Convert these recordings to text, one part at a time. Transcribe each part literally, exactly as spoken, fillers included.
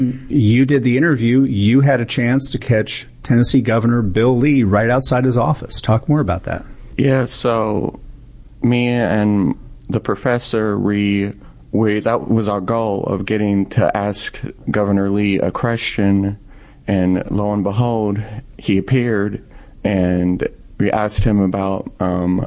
You did the interview. You had a chance to catch Tennessee Governor Bill Lee right outside his office. Talk more about that. Yeah, so me and the professor, we, we that was our goal of getting to ask Governor Lee a question, and lo and behold, he appeared, and we asked him about um,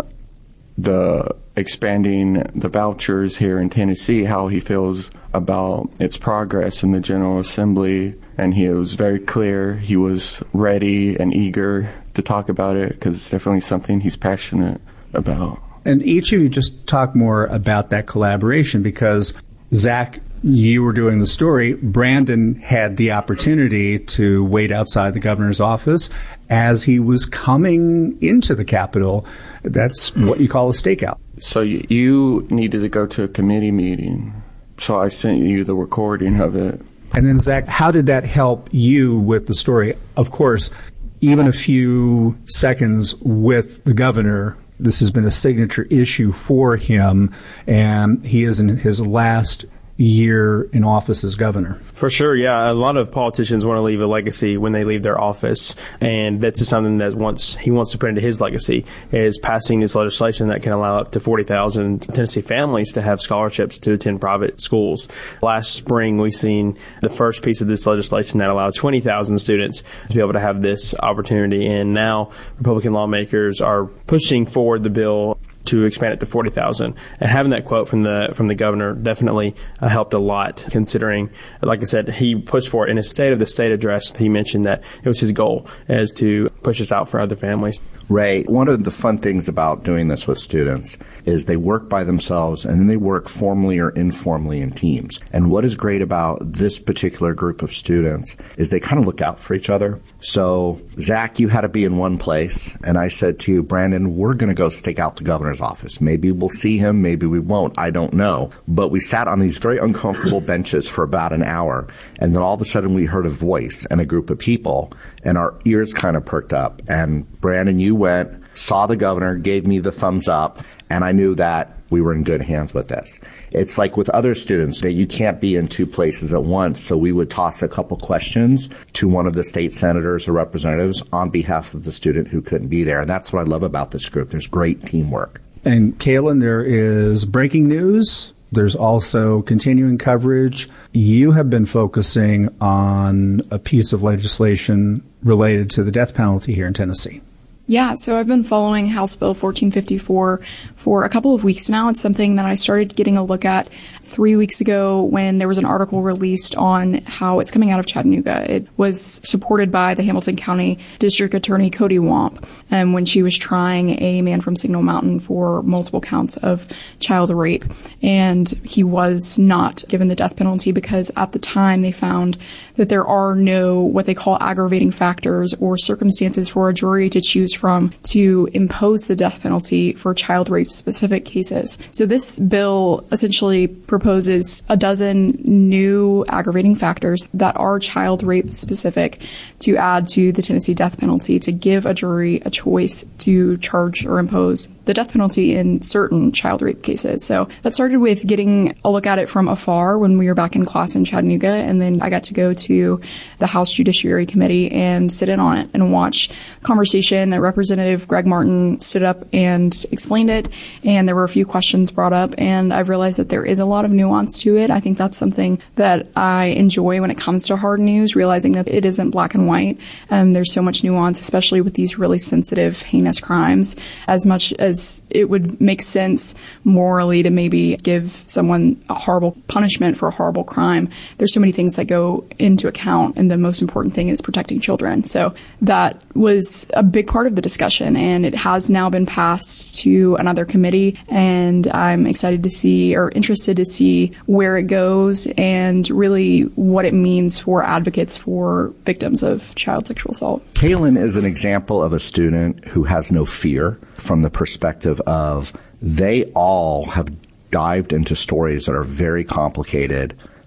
the expanding the vouchers here in Tennessee, how he feels about its progress in the General Assembly, and he was very clear. He was ready and eager to talk about it because it's definitely something he's passionate about. And each of you just talk more about that collaboration because, Zach, you were doing the story. Brandon had the opportunity to wait outside the governor's office as he was coming into the Capitol. That's what you call a stakeout. So you needed to go to a committee meeting, so I sent you the recording of it. And then, Zach, how did that help you with the story? Of course, even a few seconds with the governor, this has been a signature issue for him, and he is in his last year in office as governor. For sure, yeah. A lot of politicians want to leave a legacy when they leave their office, and that's just something that wants he wants to put into his legacy, is passing this legislation that can allow up to forty thousand Tennessee families to have scholarships to attend private schools. Last spring, we've seen the first piece of this legislation that allowed twenty thousand students to be able to have this opportunity, and now Republican lawmakers are pushing forward the bill to expand it to forty thousand. And having that quote from the from the governor definitely uh, helped a lot, considering, like I said, he pushed for it. In his State of the State address, he mentioned that it was his goal as to push this out for other families. Ray, one of the fun things about doing this with students is they work by themselves and then they work formally or informally in teams. And what is great about this particular group of students is they kind of look out for each other. So, Zach, you had to be in one place, and I said to you, Brandon, we're going to go stake out the governor's office. Maybe we'll see him, maybe we won't. I don't know. But we sat on these very uncomfortable benches for about an hour, and then all of a sudden we heard a voice and a group of people, and our ears kind of perked up. And Brandon, you went, saw the governor, gave me the thumbs up, and I knew that we were in good hands with this. It's like with other students that you can't be in two places at once, so we would toss a couple questions to one of the state senators or representatives on behalf of the student who couldn't be there. And that's what I love about this group. There's great teamwork. And Kaylin, there is breaking news. There's also continuing coverage. You have been focusing on a piece of legislation related to the death penalty here in Tennessee. Yeah, so I've been following House Bill fourteen fifty-four for a couple of weeks now. It's something that I started getting a look at three weeks ago when there was an article released on how it's coming out of Chattanooga. It was supported by the Hamilton County District Attorney Cody Wamp, and when she was trying a man from Signal Mountain for multiple counts of child rape. And he was not given the death penalty because at the time they found that there are no what they call aggravating factors or circumstances for a jury to choose from to impose the death penalty for child rape specific cases. So this bill essentially proposes a dozen new aggravating factors that are child rape specific to add to the Tennessee death penalty to give a jury a choice to charge or impose the death penalty in certain child rape cases. So that started with getting a look at it from afar when we were back in class in Chattanooga, and then I got to go to the House Judiciary Committee and sit in on it and watch the conversation. Representative Greg Martin stood up and explained it, and there were a few questions brought up, and I've realized that there is a lot of nuance to it. I think that's something that I enjoy when it comes to hard news, realizing that it isn't black and white. Um, there's so much nuance, especially with these really sensitive, heinous crimes. As much as it would make sense morally to maybe give someone a horrible punishment for a horrible crime, there's so many things that go into account, and the most important thing is protecting children. So that was a big part of the discussion, and it has now been passed to another committee, and I'm excited to see or interested to see where it goes and really what it means for advocates for victims of child sexual assault. Kaylin is an example of a student who has no fear from the perspective of they all have dived into stories that are very complicated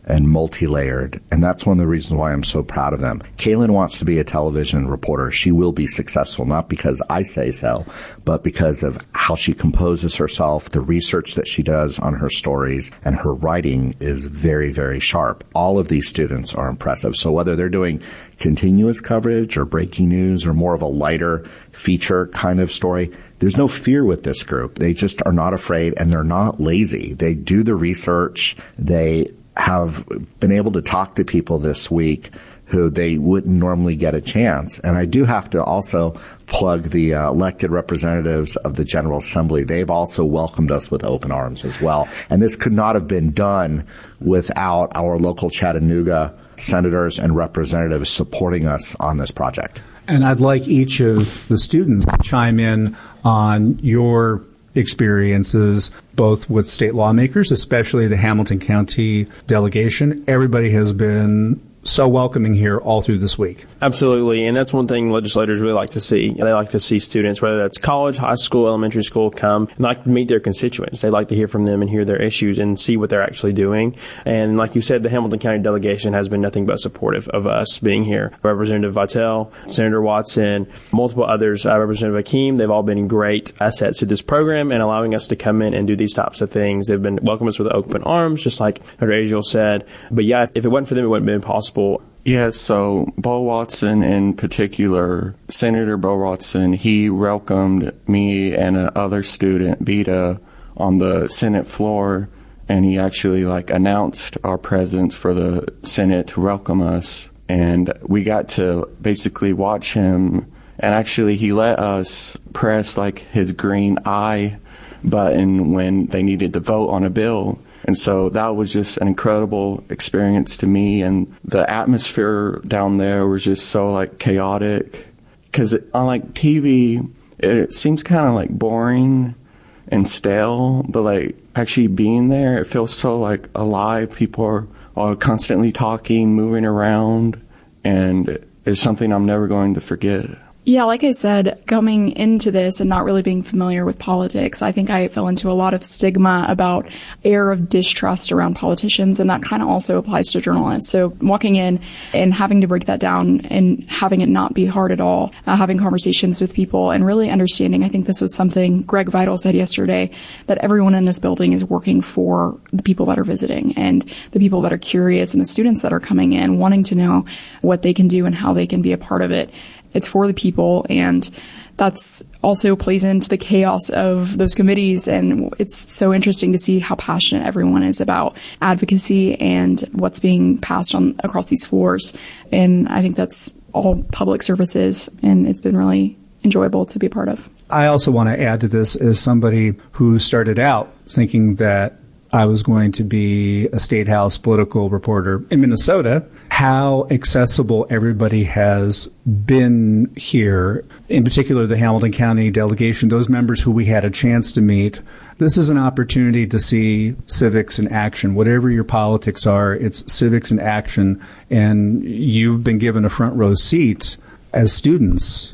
and multi-layered. And that's one of the reasons why I'm so proud of them. Kaylin wants to be a television reporter. She will be successful, not because I say so, but because of how she composes herself, the research that she does on her stories, and her writing is very, very sharp. All of these students are impressive. So whether they're doing continuous coverage or breaking news or more of a lighter feature kind of story, there's no fear with this group. They just are not afraid, and they're not lazy. They do the research. They have been able to talk to people this week who they wouldn't normally get a chance. And I do have to also plug the uh, elected representatives of the General Assembly. They've also welcomed us with open arms as well. And this could not have been done without our local Chattanooga senators and representatives supporting us on this project. And I'd like each of the students to chime in on your experiences, both with state lawmakers, especially the Hamilton County delegation. Everybody has been so welcoming here all through this week. Absolutely, and that's one thing legislators really like to see. They like to see students, whether that's college, high school, elementary school, come and like to meet their constituents. They like to hear from them and hear their issues and see what they're actually doing. And like you said, the Hamilton County delegation has been nothing but supportive of us being here. Representative Vitale, Senator Watson, multiple others, uh, Representative Akeem, they've all been great assets to this program and allowing us to come in and do these types of things. They've been welcoming us with open arms, just like Senator Aziel said. But yeah, if it wasn't for them, it wouldn't have been possible. Yeah, so Bo Watson in particular, Senator Bo Watson, he welcomed me and another student, Beta, on the Senate floor, and he actually like announced our presence for the Senate to welcome us. And we got to basically watch him, and actually he let us press like his green I button when they needed to vote on a bill. And so that was just an incredible experience to me. And the atmosphere down there was just so like chaotic. Because on like T V, it seems kind of like boring and stale. But like actually being there, it feels so like alive. People are, are constantly talking, moving around. And it's something I'm never going to forget. Yeah, like I said, coming into this and not really being familiar with politics, I think I fell into a lot of stigma about air of distrust around politicians, and that kind of also applies to journalists. So walking in and having to break that down and having it not be hard at all, uh, having conversations with people and really understanding, I think this was something Greg Vidal said yesterday, that everyone in this building is working for the people that are visiting and the people that are curious and the students that are coming in, wanting to know what they can do and how they can be a part of it. It's for the people, and that's also plays into the chaos of those committees. And it's so interesting to see how passionate everyone is about advocacy and what's being passed on across these floors. And I think that's all public services, and it's been really enjoyable to be a part of. I also want to add to this as somebody who started out thinking that I was going to be a State House political reporter in Minnesota, how accessible everybody has been here, in particular the Hamilton County delegation, those members who we had a chance to meet. This is an opportunity to see civics in action. Whatever your politics are, it's civics in action, and you've been given a front row seat as students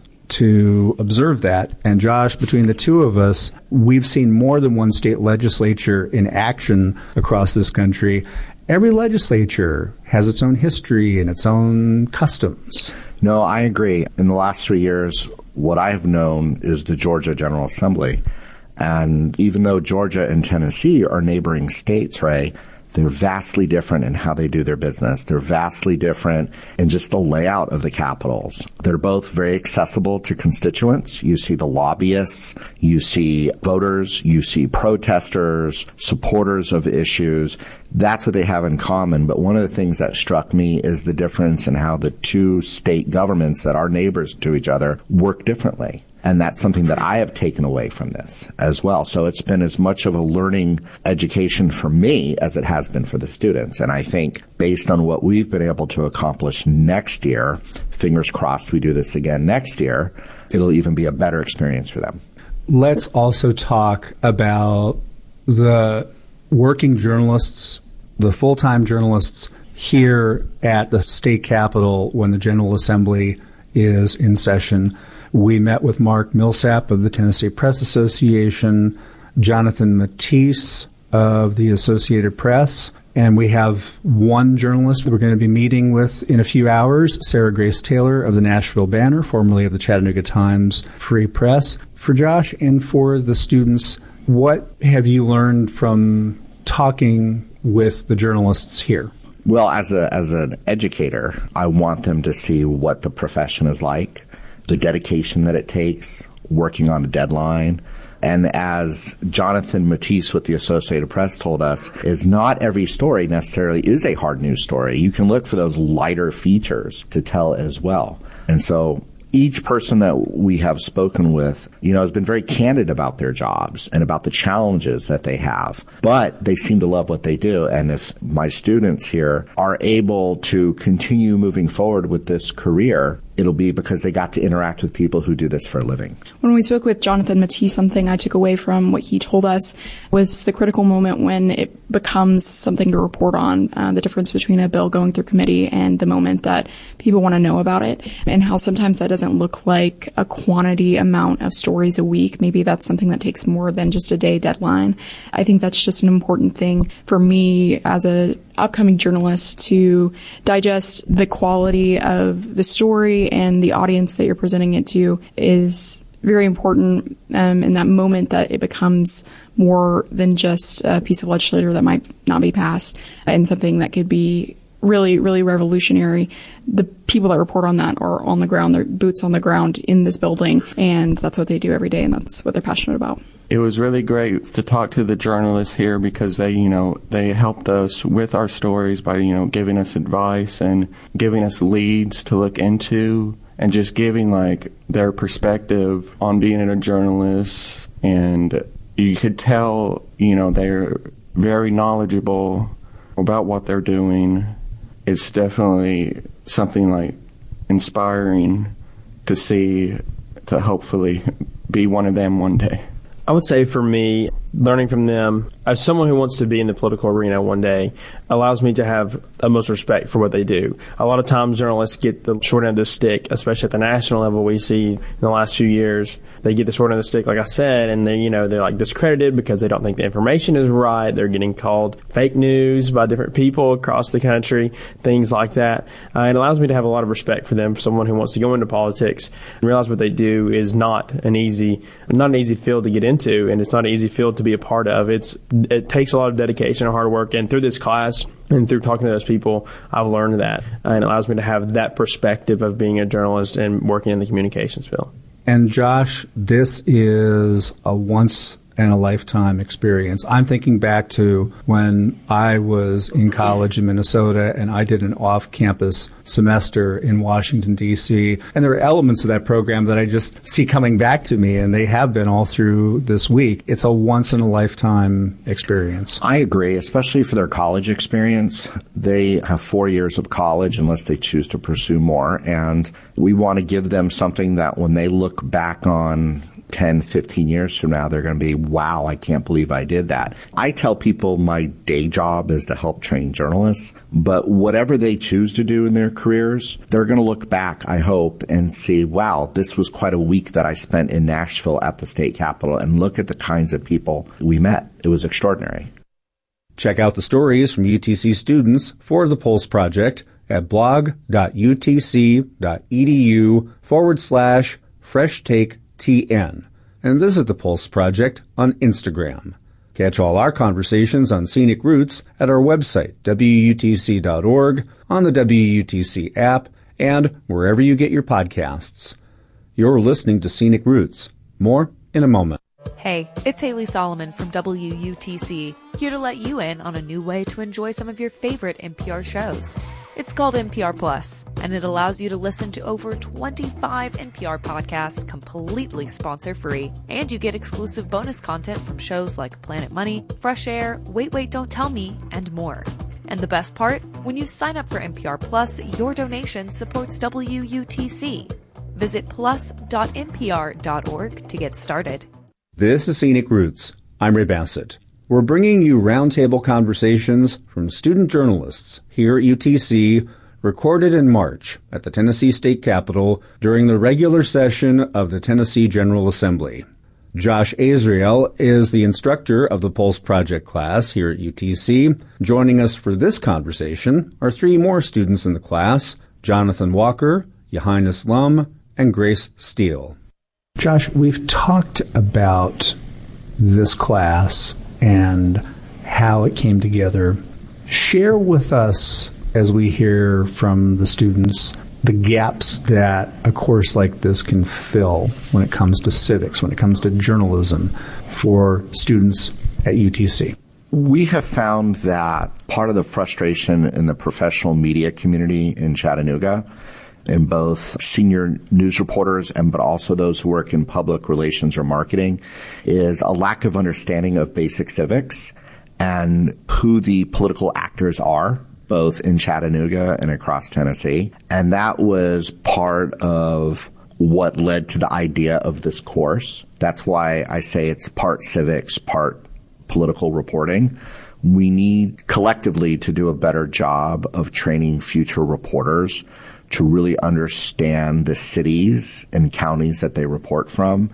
to observe that. And Josh, between the two of us, we've seen more than one state legislature in action across this country. Every legislature has its own history and its own customs. No, I agree. In the last three years, what I've known is the Georgia General Assembly. And even though Georgia and Tennessee are neighboring states, Ray, they're vastly different in how they do their business. They're vastly different in just the layout of the capitals. They're both very accessible to constituents. You see the lobbyists, you see voters, you see protesters, supporters of issues. That's what they have in common. But one of the things that struck me is the difference in how the two state governments that are neighbors to each other work differently. And that's something that I have taken away from this as well. So it's been as much of a learning education for me as it has been for the students. And I think based on what we've been able to accomplish next year, fingers crossed we do this again next year, it'll even be a better experience for them. Let's also talk about the working journalists, the full-time journalists here at the state capitol when the General Assembly is in session. We met with Mark Millsap of the Tennessee Press Association, Jonathan Matisse of the Associated Press, And we have one journalist we're going to be meeting with in a few hours, Sarah Grace Taylor of the Nashville Banner, formerly of the Chattanooga Times Free Press. For Josh and for the students, what have you learned from talking with the journalists here? Well, as a as an educator, I want them to see what the profession is like, the dedication that it takes, working on a deadline. And as Jonathan Matisse with the Associated Press told us, is not every story necessarily is a hard news story. You can look for those lighter features to tell as well. And so each person that we have spoken with, you know, has been very candid about their jobs and about the challenges that they have. But they seem to love what they do. And if my students here are able to continue moving forward with this career, it'll be because they got to interact with people who do this for a living. When we spoke with Jonathan Matisse, something I took away from what he told us was the critical moment when it becomes something to report on, uh, the difference between a bill going through committee and the moment that people want to know about it, and how sometimes that doesn't look like a quantity amount of stories a week. Maybe that's something that takes more than just a day deadline. I think that's just an important thing for me as a upcoming journalist to digest the quality of the story and the audience that you're presenting it to is very important um, in that moment that it becomes more than just a piece of legislation that might not be passed and something that could be really, really revolutionary. The people that report on that are on the ground, their boots on the ground in this building, and that's what they do every day, and that's what they're passionate about. It was really great to talk to the journalists here because they, you know, they helped us with our stories by, you know, giving us advice and giving us leads to look into and just giving, like, their perspective on being a journalist. And you could tell, you know, they're very knowledgeable about what they're doing. It's definitely something, like, inspiring to see, to hopefully be one of them one day. I would say for me, learning from them, as someone who wants to be in the political arena one day, allows me to have utmost respect for what they do. A lot of times journalists get the short end of the stick, especially at the national level. We see in the last few years, they get the short end of the stick, like I said, and they, you know, they're like discredited because they don't think the information is right. They're getting called fake news by different people across the country, things like that. Uh, it allows me to have a lot of respect for them, for someone who wants to go into politics and realize what they do is not an easy, not an easy field to get into, and it's not an easy field to be a part of. It's it takes a lot of dedication and hard work, and through this class and through talking to those people, I've learned that, and it allows me to have that perspective of being a journalist and working in the communications field. And Josh, this is a once in a lifetime experience. I'm thinking back to when I was in college in Minnesota and I did an off-campus semester in Washington, D C, and there are elements of that program that I just see coming back to me, and they have been all through this week. It's a once in a lifetime experience. I agree, especially for their college experience. They have four years of college unless they choose to pursue more, and we want to give them something that when they look back on ten, fifteen years from now, they're going to be, wow, I can't believe I did that. I tell people my day job is to help train journalists, but whatever they choose to do in their careers, they're going to look back, I hope, and see, wow, this was quite a week that I spent in Nashville at the state capitol, and look at the kinds of people we met. It was extraordinary. Check out the stories from U T C students for the Pulse Project at blog.utc.edu forward slash fresh take T N, and visit the Pulse Project on Instagram. Catch all our conversations on Scenic Roots at our website, W U T C dot org, on the W U T C app, and wherever you get your podcasts. You're listening to Scenic Roots. More in a moment. Hey, it's Haley Solomon from W U T C, here to let you in on a new way to enjoy some of your favorite N P R shows. It's called N P R Plus, and it allows you to listen to over twenty-five N P R podcasts completely sponsor-free. And you get exclusive bonus content from shows like Planet Money, Fresh Air, Wait Wait Don't Tell Me, and more. And the best part? When you sign up for N P R Plus, your donation supports W U T C. Visit plus dot N P R dot org to get started. This is Scenic Roots. I'm Ray Bassett. We're bringing you roundtable conversations from student journalists here at U T C, recorded in March at the Tennessee State Capitol during the regular session of the Tennessee General Assembly. Josh Azriel is the instructor of the Pulse Project class here at U T C. Joining us for this conversation are three more students in the class, Jonathan Walker, Johannes Lum, and Grace Steele. Josh, we've talked about this class and how it came together. Share with us, as we hear from the students, the gaps that a course like this can fill when it comes to civics, when it comes to journalism for students at U T C. We have found that part of the frustration in the professional media community in Chattanooga, in both senior news reporters and but also those who work in public relations or marketing, is a lack of understanding of basic civics and who the political actors are, both in Chattanooga and across Tennessee. And that was part of what led to the idea of this course. That's why I say it's part civics, part political reporting. We need collectively to do a better job of training future reporters to really understand the cities and counties that they report from.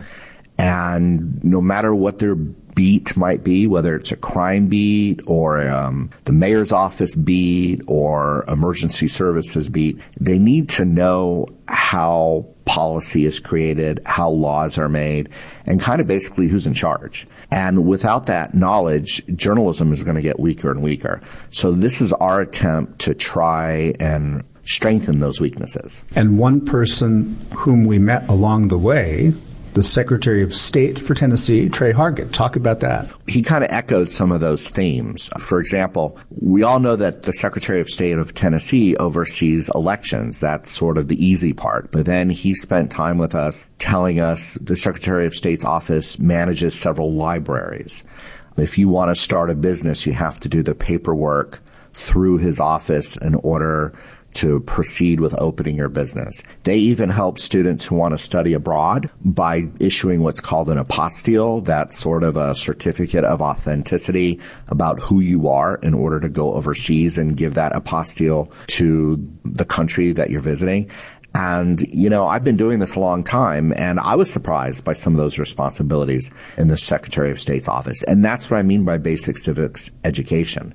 And no matter what their beat might be, whether it's a crime beat or um, the mayor's office beat or emergency services beat, they need to know how policy is created, how laws are made, and kind of basically who's in charge. And without that knowledge, journalism is going to get weaker and weaker. So this is our attempt to try and strengthen those weaknesses. And one person whom we met along the way, the Secretary of State for Tennessee, Trey Hargett. Talk about that. He kind of echoed some of those themes. For example, we all know that the Secretary of State of Tennessee oversees elections. That's sort of the easy part. But then he spent time with us telling us the Secretary of State's office manages several libraries. If you want to start a business, you have to do the paperwork through his office in order to proceed with opening your business. They even help students who want to study abroad by issuing what's called an apostille. That's sort of a certificate of authenticity about who you are in order to go overseas and give that apostille to the country that you're visiting. And, you know, I've been doing this a long time, and I was surprised by some of those responsibilities in the Secretary of State's office. And that's what I mean by basic civics education.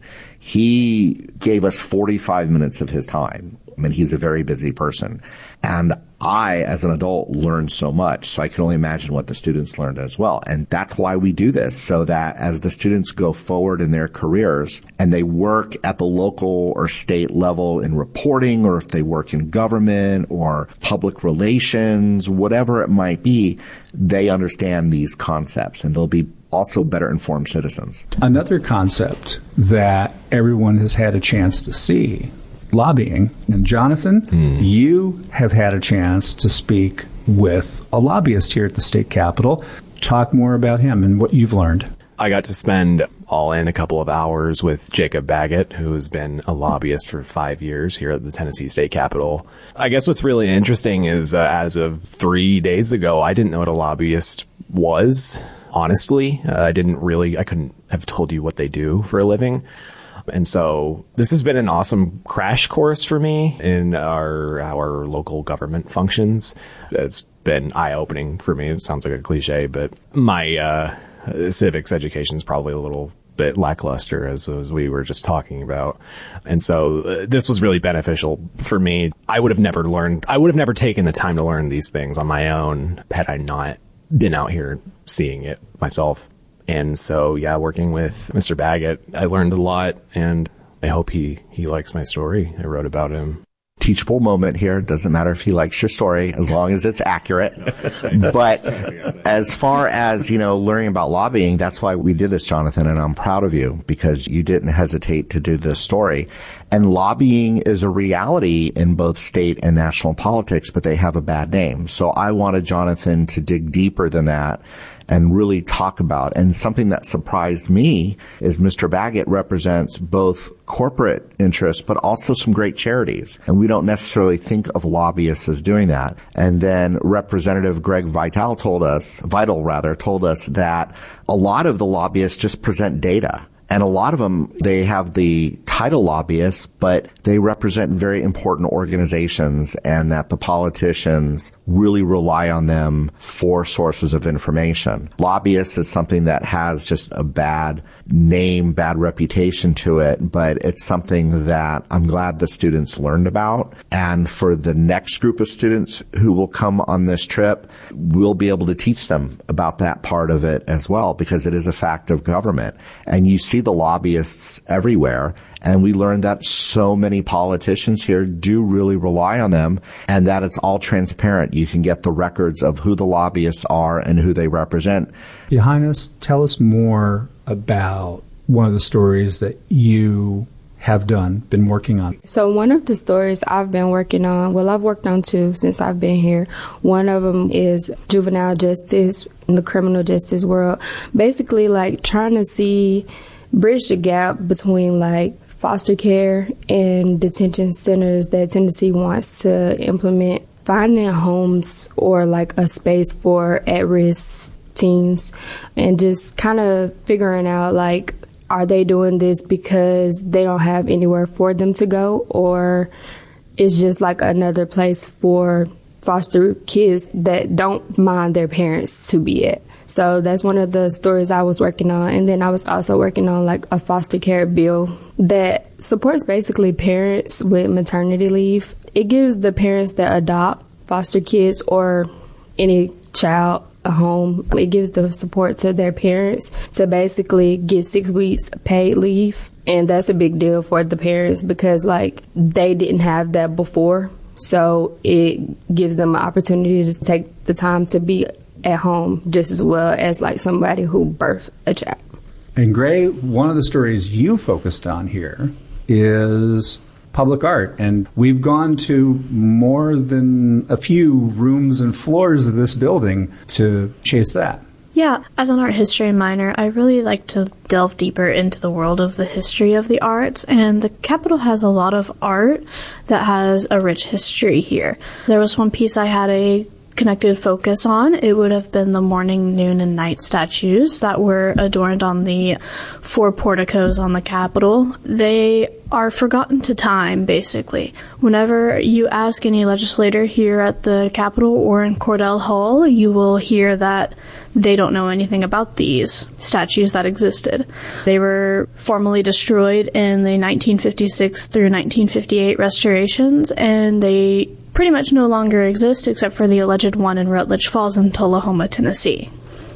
He gave us forty-five minutes of his time. I mean, he's a very busy person. And I, as an adult, learned so much, so I can only imagine what the students learned as well. And that's why we do this, so that as the students go forward in their careers and they work at the local or state level in reporting, or if they work in government or public relations, whatever it might be, they understand these concepts and they'll be also better informed citizens. Another concept that everyone has had a chance to see, lobbying. And Jonathan, mm. you have had a chance to speak with a lobbyist here at the state capitol. Talk more about him and what you've learned. I got to spend all in a couple of hours with Jacob Baggett, who's been a lobbyist for five years here at the Tennessee State Capitol. I guess what's really interesting is uh, as of three days ago, I didn't know what a lobbyist was. Honestly, uh, I didn't really, I couldn't have told you what they do for a living. And so this has been an awesome crash course for me in our our local government functions. It's been eye-opening for me. It sounds like a cliche, but my uh, civics education is probably a little bit lackluster, as, as we were just talking about. And so uh, this was really beneficial for me. I would have never learned, I would have never taken the time to learn these things on my own had I not been out here seeing it myself. And so, yeah, working with Mister Baggett, I learned a lot, and I hope he, he likes my story. I wrote about him. Teachable moment here. Doesn't matter if he likes your story, as long as it's accurate. But as far as, you know, learning about lobbying, that's why we did this, Jonathan, and I'm proud of you because you didn't hesitate to do this story. And lobbying is a reality in both state and national politics, but they have a bad name. So I wanted Jonathan to dig deeper than that and really talk about. And something that surprised me is Mister Baggett represents both corporate interests, but also some great charities. And we don't necessarily think of lobbyists as doing that. And then Representative Greg Vital told us, Vital rather, told us that a lot of the lobbyists just present data. And a lot of them, they have the title lobbyists, but they represent very important organizations, and that the politicians really rely on them for sources of information. Lobbyists is something that has just a bad name, bad reputation to it, but it's something that I'm glad the students learned about. And for the next group of students who will come on this trip, we'll be able to teach them about that part of it as well, because it is a fact of government. And you see the lobbyists everywhere. And we learned that so many politicians here do really rely on them, and that it's all transparent. You can get the records of who the lobbyists are and who they represent. Johannes, tell us more about one of the stories that you have done, been working on. So one of the stories I've been working on, well, I've worked on two since I've been here. One of them is juvenile justice in the criminal justice world. Basically, like, trying to see, bridge the gap between, like, foster care and detention centers that Tennessee wants to implement, finding homes or like a space for at-risk teens, and just kind of figuring out, like, are they doing this because they don't have anywhere for them to go, or it's just like another place for foster kids that don't mind their parents to be at. So that's one of the stories I was working on. And then I was also working on like a foster care bill that supports basically parents with maternity leave. It gives the parents that adopt foster kids or any child a home. It gives the support to their parents to basically get six weeks paid leave. And that's a big deal for the parents because like they didn't have that before. So it gives them an opportunity to take the time to be at home just as well as like somebody who birthed a child. And Gray, one of the stories you focused on here is public art. And we've gone to more than a few rooms and floors of this building to chase that. Yeah, as an art history minor, I really like to delve deeper into the world of the history of the arts, and the Capitol has a lot of art that has a rich history here. There was one piece I had a connected focus on. It would have been the morning, noon, and night statues that were adorned on the four porticos on the Capitol. They are forgotten to time, basically. Whenever you ask any legislator here at the Capitol or in Cordell Hall, you will hear that they don't know anything about these statues that existed. They were formally destroyed in the nineteen fifty-six through nineteen fifty-eight restorations, and they pretty much no longer exist except for the alleged one in Rutledge Falls in Tullahoma, Tennessee.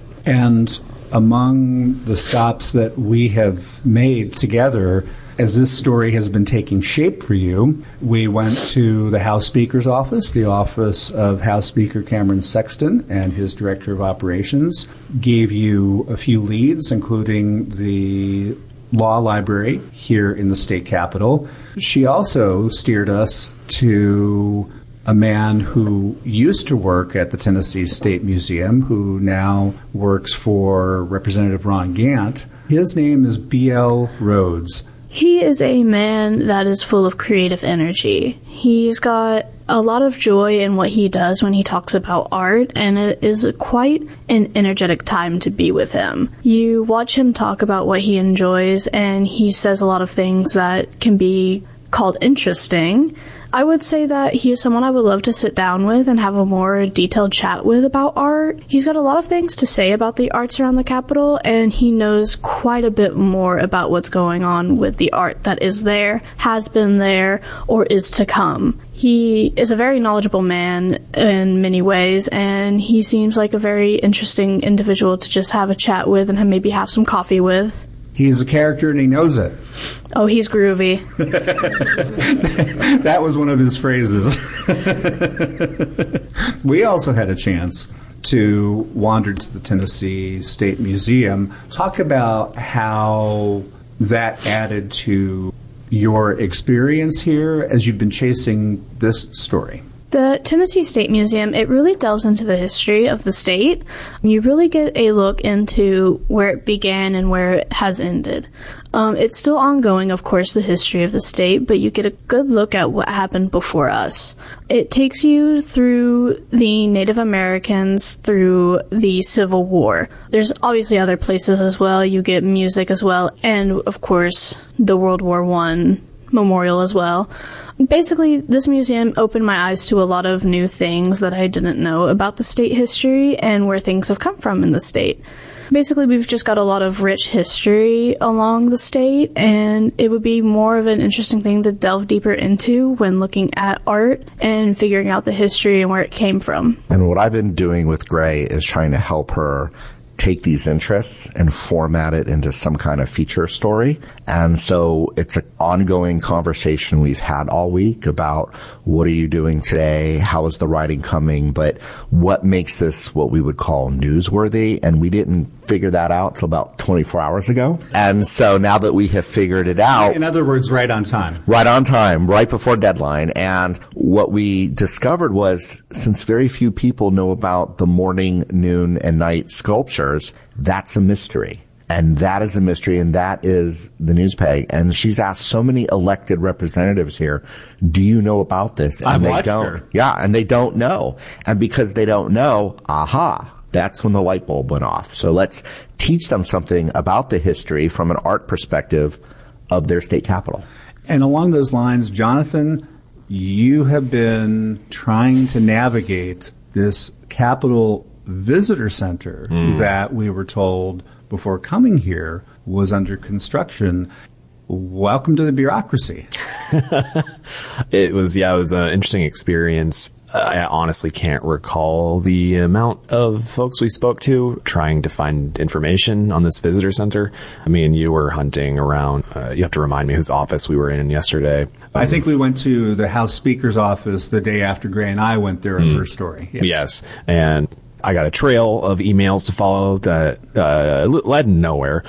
And among the stops that we have made together, as this story has been taking shape for you, we went to the House Speaker's office, the office of House Speaker Cameron Sexton and his Director of Operations, gave you a few leads, including the law library here in the state capitol. She also steered us to a man who used to work at the Tennessee State Museum, who now works for Representative Ron Gant. His name is B L Rhodes. He is a man that is full of creative energy. He's got a lot of joy in what he does when he talks about art, and it is quite an energetic time to be with him. You watch him talk about what he enjoys, and he says a lot of things that can be called interesting. I would say that he is someone I would love to sit down with and have a more detailed chat with about art. He's got a lot of things to say about the arts around the Capitol, and he knows quite a bit more about what's going on with the art that is there, has been there, or is to come. He is a very knowledgeable man in many ways, and he seems like a very interesting individual to just have a chat with and maybe have some coffee with. He's a character and he knows it. Oh, he's groovy. That was one of his phrases. We also had a chance to wander to the Tennessee State Museum. Talk about how that added to your experience here as you've been chasing this story. The Tennessee State Museum, it really delves into the history of the state. You really get a look into where it began and where it has ended. Um, it's still ongoing, of course, the history of the state, but you get a good look at what happened before us. It takes you through the Native Americans, through the Civil War. There's obviously other places as well. You get music as well, and, of course, the World War One memorial as well. Basically, this museum opened my eyes to a lot of new things that I didn't know about the state history and where things have come from in the state. Basically, we've just got a lot of rich history along the state, and it would be more of an interesting thing to delve deeper into when looking at art and figuring out the history and where it came from. And what I've been doing with Gray is trying to help her take these interests and format it into some kind of feature story. And so it's an ongoing conversation we've had all week about what are you doing today? How is the writing coming? But what makes this what we would call newsworthy? And we didn't figure that out till about twenty-four hours ago. And so now that we have figured it out. In other words, right on time. Right on time, right before deadline. And what we discovered was, since very few people know about the morning, noon, and night sculptures, that's a mystery. And that is a mystery, and that is the news peg. And she's asked so many elected representatives here, do you know about this? And I've they watched don't. her. Yeah, and they don't know. And because they don't know, aha, that's when the light bulb went off. So let's teach them something about the history from an art perspective of their state capital. And along those lines, Jonathan, you have been trying to navigate this Capitol Visitor Center mm. that we were told before coming here was under construction. Welcome to the bureaucracy. It was, yeah, it was an interesting experience. I honestly can't recall the amount of folks we spoke to trying to find information on this visitor center. I mean, you were hunting around. Uh, you have to remind me whose office we were in yesterday. Um, I think we went to the House Speaker's office the day after Gray and I went there in mm, her story. Yes. yes. And I got a trail of emails to follow that uh, led nowhere.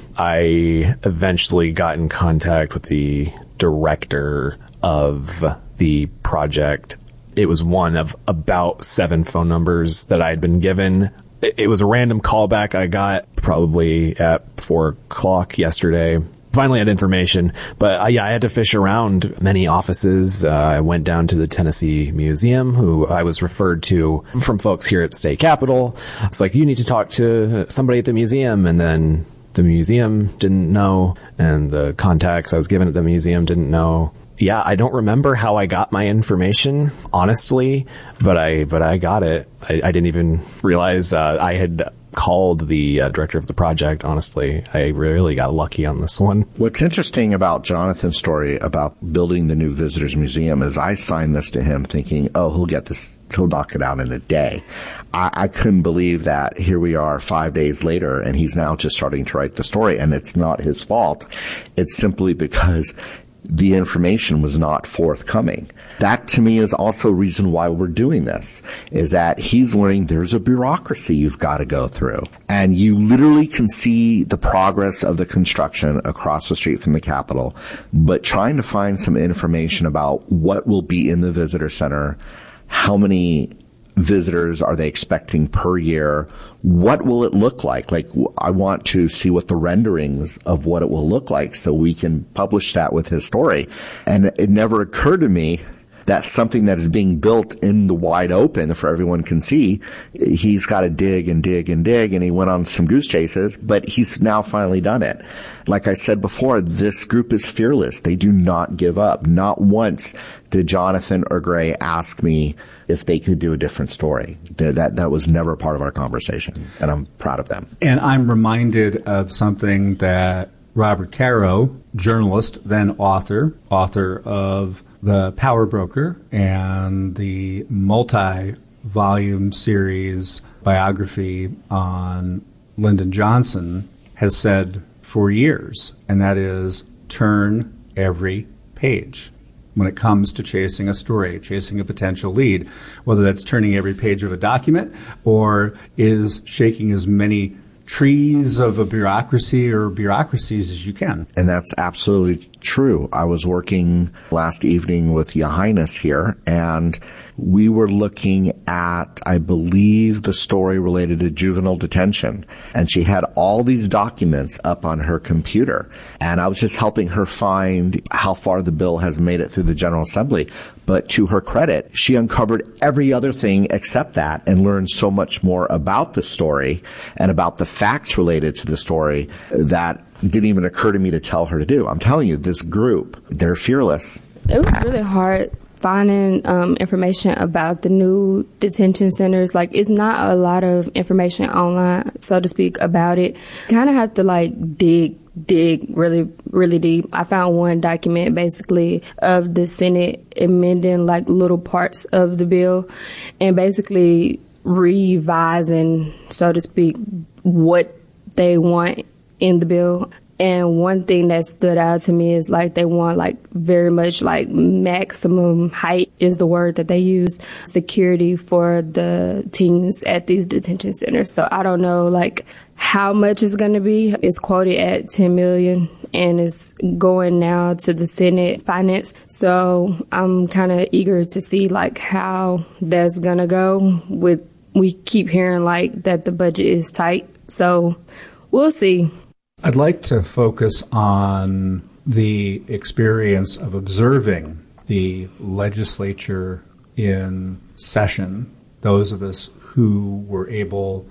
I eventually got in contact with the director of the project. It was one of about seven phone numbers that I had been given. It was a random callback I got probably at four o'clock yesterday. Finally had information, but uh, yeah, I had to fish around many offices. Uh, I went down to the Tennessee Museum, who I was referred to from folks here at the state capitol. It's like, you need to talk to somebody at the museum, and then the museum didn't know, and the contacts I was given at the museum didn't know. Yeah, I don't remember how I got my information, honestly, but I but I got it. I, I didn't even realize uh, I had called the uh, director of the project, honestly. I really got lucky on this one. What's interesting about Jonathan's story about building the new Visitors Museum is I signed this to him thinking, oh, he'll get this, he'll knock it out in a day. I, I couldn't believe that here we are five days later and he's now just starting to write the story, and it's not his fault. It's simply because the information was not forthcoming. That, to me, is also a reason why we're doing this, is that he's learning there's a bureaucracy you've got to go through. And you literally can see the progress of the construction across the street from the Capitol, but trying to find some information about what will be in the visitor center, how many visitors are they expecting per year? What will it look like? Like, I want to see what the renderings of what it will look like so we can publish that with his story. And it never occurred to me that something that is being built in the wide open for everyone can see, he's got to dig and dig and dig, and he went on some goose chases, but he's now finally done it. Like I said before, this group is fearless. They do not give up. Not once did Jonathan or Gray ask me if they could do a different story. That, that, that was never part of our conversation, and I'm proud of them. And I'm reminded of something that Robert Caro, journalist, then author, author of The Power Broker and the multi-volume series biography on Lyndon Johnson, has said for years, and that is, turn every page when it comes to chasing a story, chasing a potential lead, whether that's turning every page of a document or is shaking as many trees of a bureaucracy or bureaucracies as you can. And that's absolutely true. I was working last evening with Your Highness here, and we were looking at, I believe, the story related to juvenile detention. And she had all these documents up on her computer. And I was just helping her find how far the bill has made it through the General Assembly. But to her credit, she uncovered every other thing except that and learned so much more about the story and about the facts related to the story that didn't even occur to me to tell her to do. I'm telling you, this group, they're fearless. It was really hard finding um, information about the new detention centers. Like, it's not a lot of information online, so to speak, about it. You kind of have to, like, dig, dig really, really deep. I found one document, basically, of the Senate amending, like, little parts of the bill and basically revising, so to speak, what they want in the bill. And one thing that stood out to me is like they want like very much like maximum height is the word that they use, security for the teens at these detention centers. So I don't know like how much it's going to be. It's quoted at ten million and it's going now to the Senate Finance. So I'm kind of eager to see like how that's going to go. With we keep hearing like that the budget is tight. So we'll see. I'd like to focus on the experience of observing the legislature in session, those of us who were able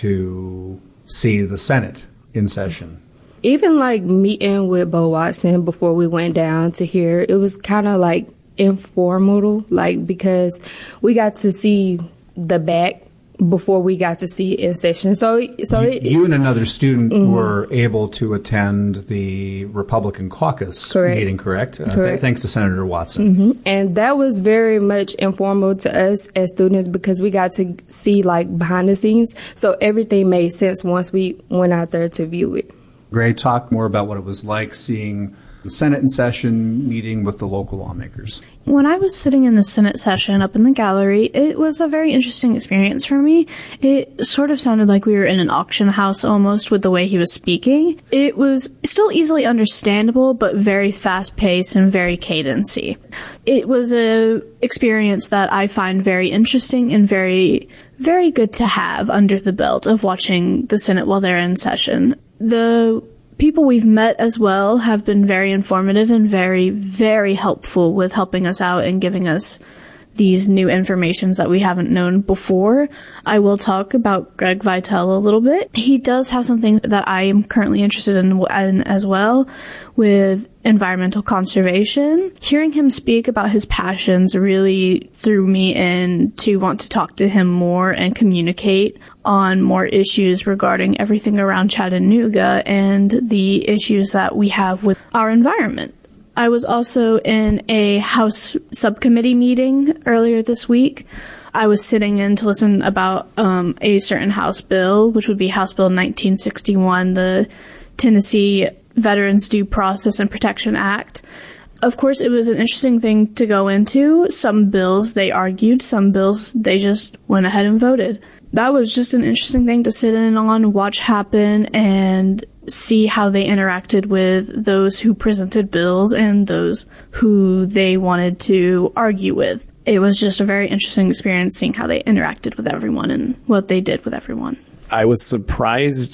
to see the Senate in session. Even like meeting with Bo Watson before we went down to here, it was kind of like informal, like because we got to see the back before we got to see it in session. So, so you, it, you and another student mm-hmm. were able to attend the Republican caucus correct. meeting, correct? Uh, correct. Th- thanks to Senator Watson. Mm-hmm. And that was very much informal to us as students because we got to see like behind the scenes. So everything made sense once we went out there to view it. Gray, talk more about what it was like seeing the Senate in session, meeting with the local lawmakers. When I was sitting in the Senate session up in the gallery, it was a very interesting experience for me. It sort of sounded like we were in an auction house almost with the way he was speaking. It was still easily understandable, but very fast-paced and very cadency. It was a experience that I find very interesting and very, very good to have under the belt of watching the Senate while they're in session. The people we've met as well have been very informative and very, very helpful with helping us out and giving us these new informations that we haven't known before. I will talk about Greg Vitale a little bit. He does have some things that I am currently interested in, in as well with environmental conservation. Hearing him speak about his passions really threw me in to want to talk to him more and communicate on more issues regarding everything around Chattanooga and the issues that we have with our environment. I was also in a House subcommittee meeting earlier this week. I was sitting in to listen about um, a certain House bill, which would be House Bill nineteen sixty-one, the Tennessee Veterans Due Process and Protection Act. Of course, it was an interesting thing to go into. Some bills they argued, some bills they just went ahead and voted. That was just an interesting thing to sit in on, watch happen, and see how they interacted with those who presented bills and those who they wanted to argue with. It was just a very interesting experience seeing how they interacted with everyone and what they did with everyone. I was surprised.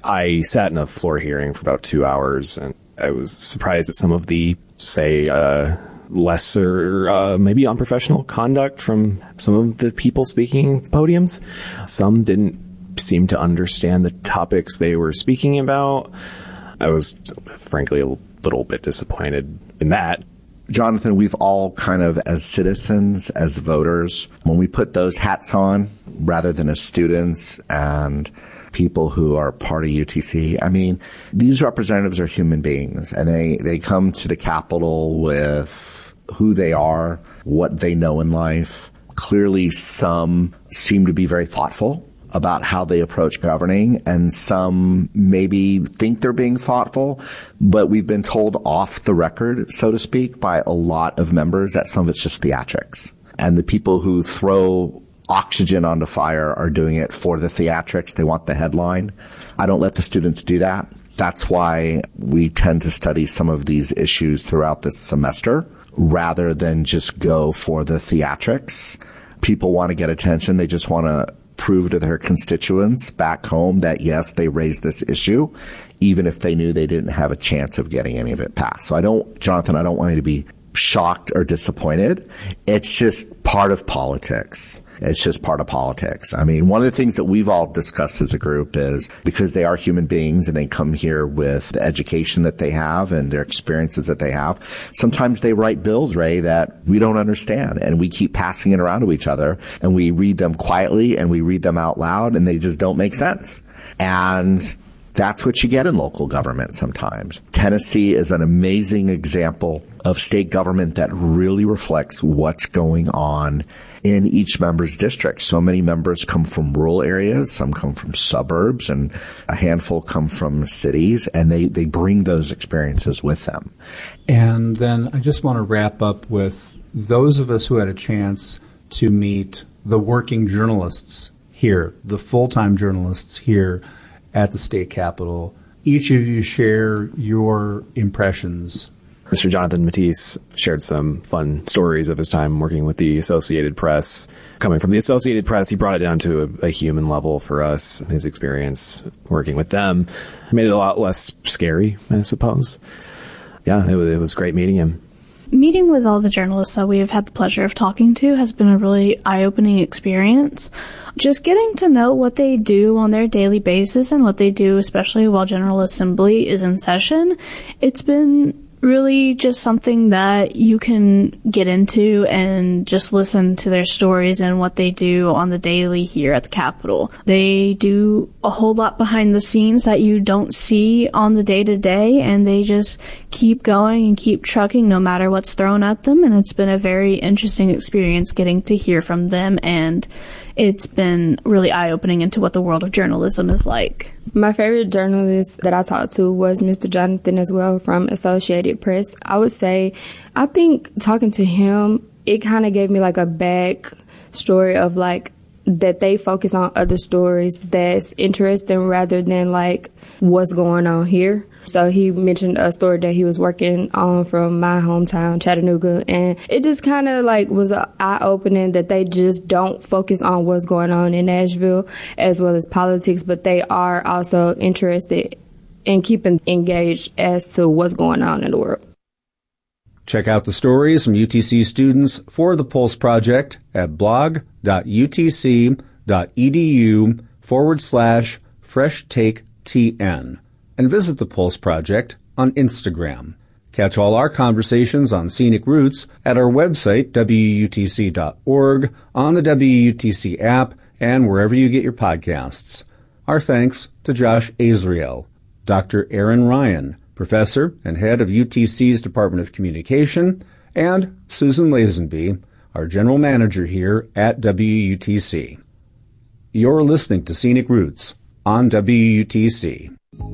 I sat in a floor hearing for about two hours, and I was surprised at some of the, say, uh, lesser, uh, maybe unprofessional conduct from some of the people speaking at the podiums. Some didn't seem to understand the topics they were speaking about. I was, frankly, a little bit disappointed in that. Jonathan, we've all kind of, as citizens, as voters, when we put those hats on, rather than as students and people who are part of U T C, I mean, these representatives are human beings, and they, they come to the Capitol with who they are, what they know in life. Clearly, some seem to be very thoughtful about how they approach governing, and some maybe think they're being thoughtful, but we've been told off the record, so to speak, by a lot of members that some of it's just theatrics. And the people who throw oxygen on the fire are doing it for the theatrics. They want the headline. I don't let the students do that. That's why we tend to study some of these issues throughout this semester rather than just go for the theatrics. People want to get attention. They just want to prove to their constituents back home that, yes, they raised this issue, even if they knew they didn't have a chance of getting any of it passed. So I don't, Jonathan, I don't want you to be shocked or disappointed. It's just part of politics. It's just part of politics. I mean, one of the things that we've all discussed as a group is because they are human beings and they come here with the education that they have and their experiences that they have, sometimes they write bills, Ray, that we don't understand, and we keep passing it around to each other, and we read them quietly and we read them out loud, and they just don't make sense. And that's what you get in local government sometimes. Tennessee is an amazing example of state government that really reflects what's going on in each member's district. So many members come from rural areas, some come from suburbs, and a handful come from cities, and they, they bring those experiences with them. And then I just want to wrap up with those of us who had a chance to meet the working journalists here, the full-time journalists here at the state capitol. Each of you share your impressions. Mister Jonathan Matisse shared some fun stories of his time working with the Associated Press. Coming from the Associated Press, he brought it down to a, a human level for us. His experience working with them made it a lot less scary, I suppose. Yeah, it was, it was great meeting him. Meeting with all the journalists that we have had the pleasure of talking to has been a really eye-opening experience. Just getting to know what they do on their daily basis and what they do, especially while General Assembly is in session, it's been really just something that you can get into and just listen to their stories and what they do on the daily here at the Capitol. They do a whole lot behind the scenes that you don't see on the day-to-day, and they just keep going and keep trucking no matter what's thrown at them, and it's been a very interesting experience getting to hear from them, and it's been really eye-opening into what the world of journalism is like. My favorite journalist that I talked to was Mister Jonathan as well from Associated Press. I would say, I think talking to him, it kind of gave me like a back story of like that they focus on other stories that's interesting rather than like what's going on here. So he mentioned a story that he was working on from my hometown, Chattanooga, and it just kind of like was eye-opening that they just don't focus on what's going on in Nashville as well as politics, but they are also interested in keeping engaged as to what's going on in the world. Check out the stories from U T C students for the Pulse Project at blog.utc.edu forward slash fresh take TN. And visit the Pulse Project on Instagram. Catch all our conversations on Scenic Roots at our website, W U T C dot org, on the W U T C app, and wherever you get your podcasts. Our thanks to Josh Azriel, Doctor Aaron Ryan, Professor and Head of U T C's Department of Communication, and Susan Lazenby, our General Manager here at W U T C. You're listening to Scenic Roots on W U T C.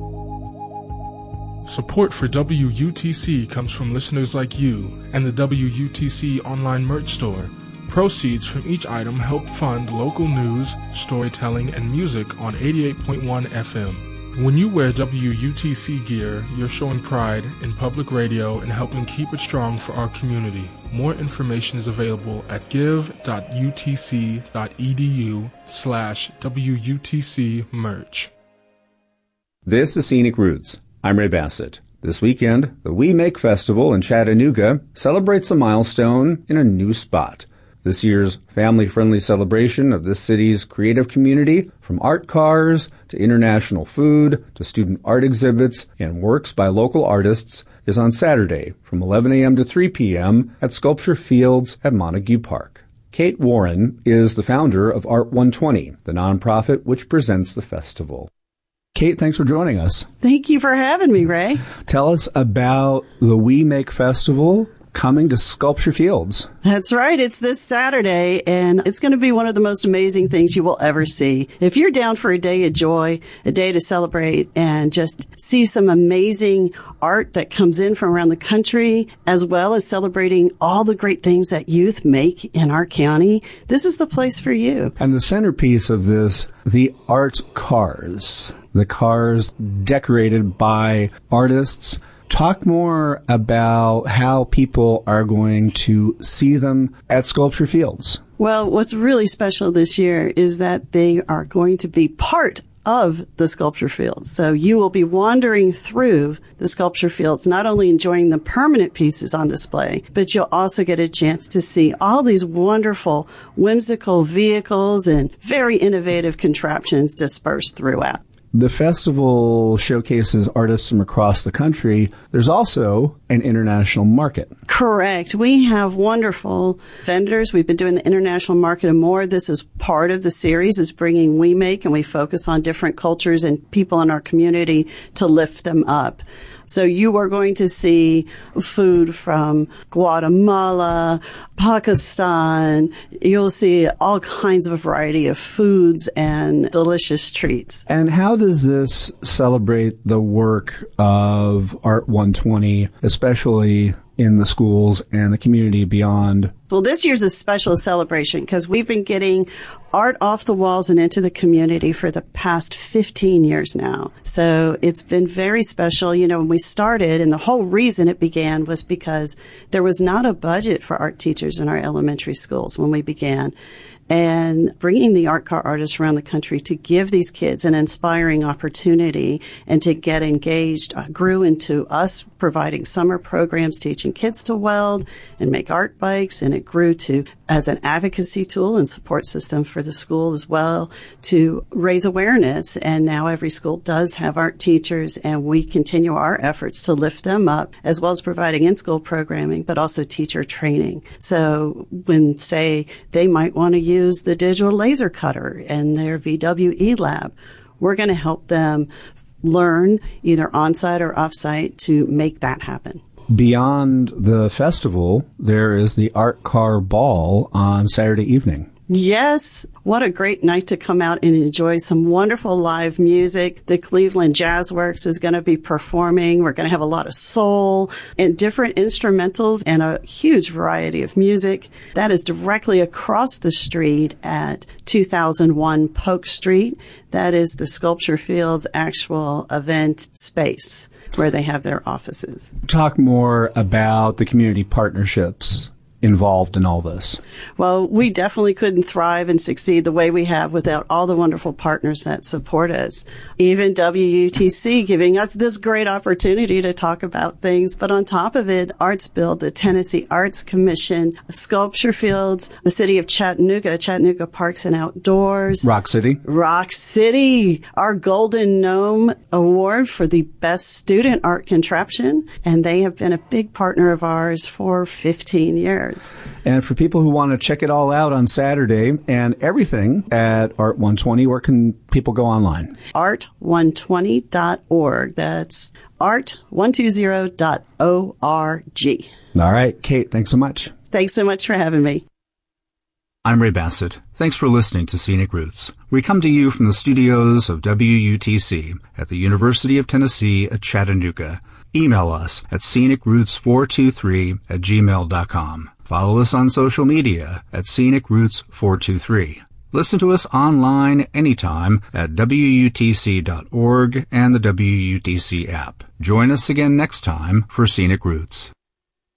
Support for W U T C comes from listeners like you and the W U T C online merch store. Proceeds from each item help fund local news, storytelling, and music on eighty-eight point one F M. When you wear W U T C gear, you're showing pride in public radio and helping keep it strong for our community. More information is available at give.utc.edu slash WUTC merch. This is Scenic Roots. I'm Ray Bassett. This weekend, the We Make Festival in Chattanooga celebrates a milestone in a new spot. This year's family-friendly celebration of this city's creative community, from art cars to international food to student art exhibits and works by local artists, is on Saturday from eleven a.m. to three p.m. at Sculpture Fields at Montague Park. Kate Warren is the founder of Art one twenty, the nonprofit which presents the festival. Kate, thanks for joining us. Thank you for having me, Ray. Tell us about the We Make Festival coming to Sculpture Fields. That's right. It's this Saturday, and it's going to be one of the most amazing things you will ever see. If you're down for a day of joy, a day to celebrate, and just see some amazing art that comes in from around the country, as well as celebrating all the great things that youth make in our county, this is the place for you. And the centerpiece of this, the art cars. The cars decorated by artists. Talk more about how people are going to see them at Sculpture Fields. Well, what's really special this year is that they are going to be part of the Sculpture Fields. So you will be wandering through the Sculpture Fields, not only enjoying the permanent pieces on display, but you'll also get a chance to see all these wonderful, whimsical vehicles and very innovative contraptions dispersed throughout. The festival showcases artists from across the country. There's also an international market. Correct. We have wonderful vendors. We've been doing the international market and more. This is part of the series, is bringing We Make, and we focus on different cultures and people in our community to lift them up. So you are going to see food from Guatemala, Pakistan. You'll see all kinds of variety of foods and delicious treats. And how does this celebrate the work of Art one twenty, especially in the schools and the community beyond? Well, this year's a special celebration because we've been getting art off the walls and into the community for the past fifteen years now. So it's been very special. You know, when we started, and the whole reason it began was because there was not a budget for art teachers in our elementary schools when we began. And bringing the art car artists around the country to give these kids an inspiring opportunity and to get engaged uh, grew into us providing summer programs, teaching kids to weld and make art bikes. And it grew to as an advocacy tool and support system for the school as well to raise awareness. And now every school does have art teachers, and we continue our efforts to lift them up, as well as providing in-school programming, but also teacher training. So when, say, they might want to use use the digital laser cutter in their V W E lab, we're going to help them learn either on-site or off-site to make that happen. Beyond the festival, there is the Art Car Ball on Saturday evening. Yes. What a great night to come out and enjoy some wonderful live music. The Cleveland Jazz Works is going to be performing. We're going to have a lot of soul and different instrumentals and a huge variety of music. That is directly across the street at two thousand one Polk Street. That is the Sculpture Fields actual event space where they have their offices. Talk more about the community partnerships involved in all this. Well, we definitely couldn't thrive and succeed the way we have without all the wonderful partners that support us. Even W U T C giving us this great opportunity to talk about things. But on top of it, Arts Build, the Tennessee Arts Commission, Sculpture Fields, the City of Chattanooga, Chattanooga Parks and Outdoors. Rock City. Rock City, our Golden Gnome Award for the Best Student Art Contraption. And they have been a big partner of ours for fifteen years. And for people who want to check it all out on Saturday and everything at Art one twenty, where can people go online? art one twenty dot org. That's art one twenty dot org. All right, Kate, thanks so much. Thanks so much for having me. I'm Ray Bassett. Thanks for listening to Scenic Roots. We come to you from the studios of W U T C at the University of Tennessee at Chattanooga. Email us at scenic roots four two three at gmail dot com. Follow us on social media at scenic roots four two three. Listen to us online anytime at W U T C dot org and the W U T C app. Join us again next time for Scenic Roots.